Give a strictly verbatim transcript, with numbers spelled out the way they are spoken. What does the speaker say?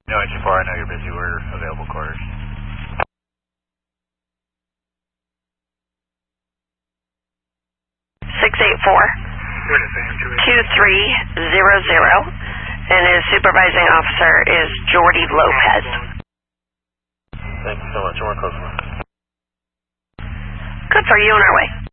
No, H four, I know you're busy. We're available quarters. six eight four, two three zero zero, and his supervising officer is Jordy Lopez. Thank you so much. We're close enough. Good for you, on our way.